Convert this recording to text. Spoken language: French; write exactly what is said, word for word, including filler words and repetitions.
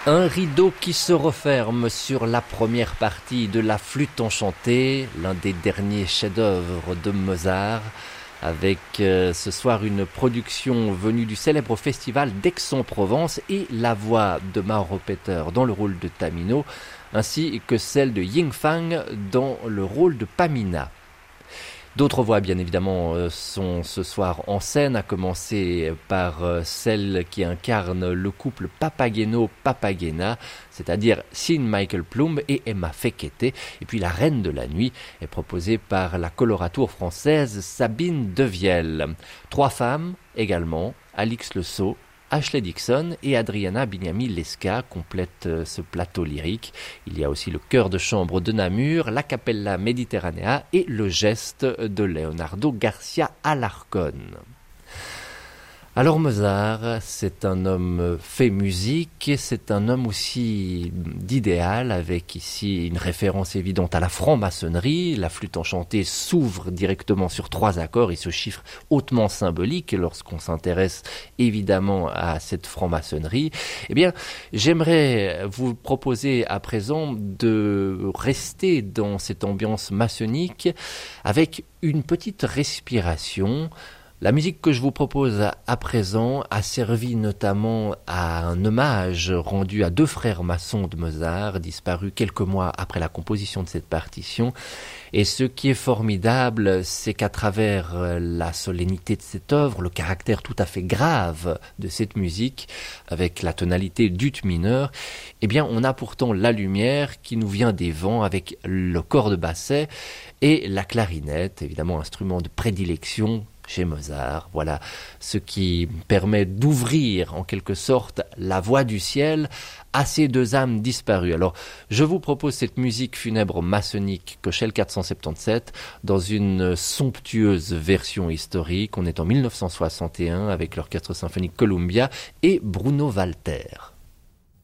Un rideau qui se referme sur la première partie de la Flûte enchantée, l'un des derniers chefs-d'œuvre de Mozart, avec euh, ce soir une production venue du célèbre festival d'Aix-en-Provence et la voix de Mauro Peter dans le rôle de Tamino, ainsi que celle de Ying Fang dans le rôle de Pamina. D'autres voix, bien évidemment, sont ce soir en scène, à commencer par celle qui incarne le couple Papageno-Papagena, c'est-à-dire Sean Michael Plumb et Emma Fekete. Et puis la Reine de la Nuit est proposée par la coloratour française Sabine Devielle. Trois femmes également, Alix Le Sceau, Ashley Dixon et Adriana Bignami-Lesca complètent ce plateau lyrique. Il y a aussi le chœur de chambre de Namur, la Capella Mediterranea et le geste de Leonardo Garcia Alarcón. Alors Mozart, c'est un homme fait musique, c'est un homme aussi d'idéal, avec ici une référence évidente à la franc-maçonnerie. La Flûte enchantée s'ouvre directement sur trois accords et ce chiffre hautement symbolique lorsqu'on s'intéresse évidemment à cette franc-maçonnerie. Eh bien, j'aimerais vous proposer à présent de rester dans cette ambiance maçonnique avec une petite respiration. La musique que je vous propose à présent a servi notamment à un hommage rendu à deux frères maçons de Mozart, disparus quelques mois après la composition de cette partition. Et ce qui est formidable, c'est qu'à travers la solennité de cette œuvre, le caractère tout à fait grave de cette musique, avec la tonalité d'ut mineur, eh bien, on a pourtant la lumière qui nous vient des vents avec le corps de basset et la clarinette, évidemment instrument de prédilection chez Mozart. Voilà ce qui permet d'ouvrir en quelque sorte la voie du ciel à ces deux âmes disparues. Alors, je vous propose cette musique funèbre maçonnique Köchel quatre cent soixante-dix-sept dans une somptueuse version historique. On est en mille neuf cent soixante et un avec l'orchestre symphonique Columbia et Bruno Walter.